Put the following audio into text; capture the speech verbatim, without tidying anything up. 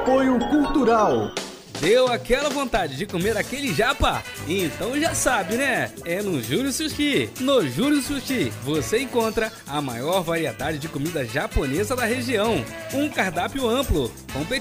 Apoio Cultural. Deu aquela vontade de comer aquele japa? Então já sabe, né? É no Júlio Sushi. No Júlio Sushi você encontra a maior variedade de comida japonesa da região. Um cardápio amplo, competitivo